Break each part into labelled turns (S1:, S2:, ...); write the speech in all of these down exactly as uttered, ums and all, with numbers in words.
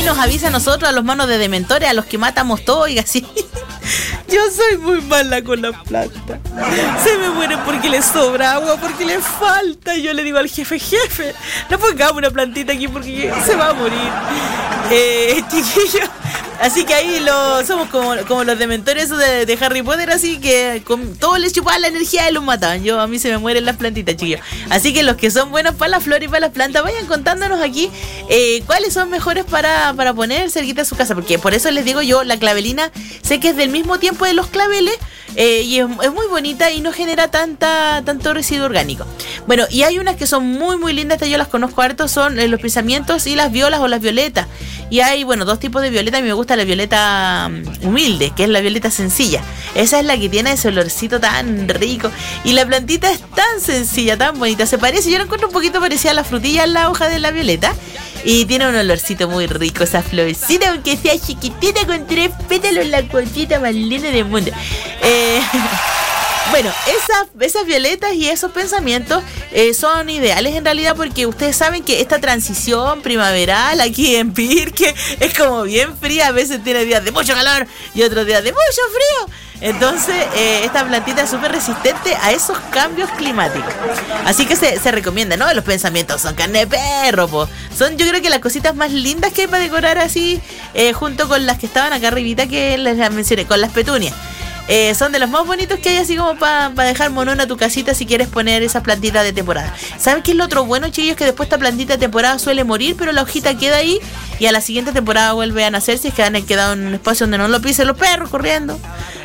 S1: nos avisa a nosotros, a los manos de dementores, a los que matamos todo y así. Yo soy muy mala con las plantas. Se me mueren porque les sobra agua, porque les falta. Y yo le digo al jefe, jefe, no pongamos una plantita aquí porque se va a morir. Eh, chiquillos. Así que ahí lo, somos como, como los dementores de, de Harry Potter, así que con, todos les chupaban la energía y los mataban. Yo, a mí se me mueren las plantitas, chiquillos. Así que los que son buenos para la flor y para las plantas, vayan contándonos aquí eh, cuáles son mejores para, para poner cerquita de su casa. Porque por eso les digo yo, la clavelina, sé que es del mismo tiempo de los claveles eh, y es, es muy bonita y no genera tanta tanto residuo orgánico. Bueno, y hay unas que son muy, muy lindas, estas yo las conozco harto, son eh, los pensamientos y las violas o las violetas. Y hay, bueno, dos tipos de violeta. A mí me gusta la violeta um, humilde, que es la violeta sencilla. Esa es la que tiene ese olorcito tan rico. Y la plantita es tan sencilla, tan bonita. Se parece, yo la encuentro un poquito parecida a la frutilla en la hoja de la violeta. Y tiene un olorcito muy rico esa florcita, aunque sea chiquitita con tres pétalos, la cosita más linda del mundo. Eh... Bueno, esas, esas violetas y esos pensamientos eh, son ideales en realidad porque ustedes saben que esta transición primaveral aquí en Pirque es como bien fría. A veces tiene días de mucho calor y otros días de mucho frío. Entonces, eh, esta plantita es súper resistente a esos cambios climáticos. Así que se, se recomienda, ¿no? Los pensamientos son carne de perro, po. Son yo creo que las cositas más lindas que hay para decorar así, eh, junto con las que estaban acá arribita que les mencioné, con las petunias. Eh, son de los más bonitos que hay, así como para pa dejar monona tu casita si quieres poner esas plantitas de temporada. ¿Saben qué es lo otro bueno, chicos? Que después esta plantita de temporada suele morir, pero la hojita queda ahí y a la siguiente temporada vuelve a nacer si es que han quedado en un espacio donde no lo pisen los perros corriendo.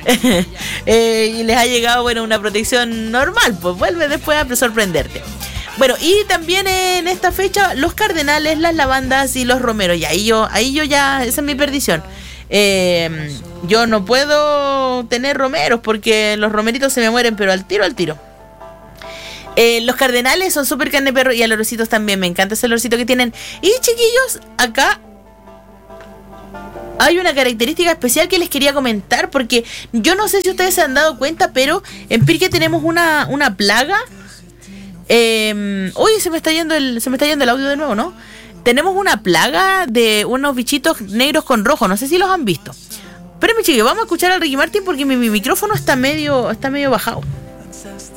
S1: eh, y les ha llegado, bueno, una protección normal, pues vuelve después a sorprenderte. Bueno, y también en esta fecha los cardenales, las lavandas y los romeros. Y ahí yo, ahí yo ya, esa es mi perdición. Eh, yo no puedo tener romeros porque los romeritos se me mueren, pero al tiro, al tiro. Eh, los cardenales son súper carne de perro y a los olorcitos también. Me encanta ese olorcito que tienen. Y chiquillos, acá hay una característica especial que les quería comentar porque yo no sé si ustedes se han dado cuenta, pero en Pirque tenemos una, una plaga. Eh, oye, se me está yendo el, se me está yendo el audio de nuevo, ¿no? Tenemos una plaga de unos bichitos negros con rojo. No sé si los han visto. Espérenme, chiquillos, vamos a escuchar al Ricky Martin porque mi, mi micrófono está medio, está medio bajado.